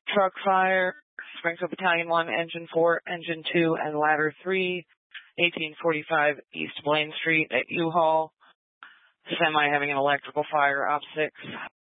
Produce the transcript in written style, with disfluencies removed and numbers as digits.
Truck fire, Springfield Battalion 1, Engine 4, Engine 2, and Ladder 3, 1845 East Blaine Street at U-Haul. Semi having an electrical fire, Op 6.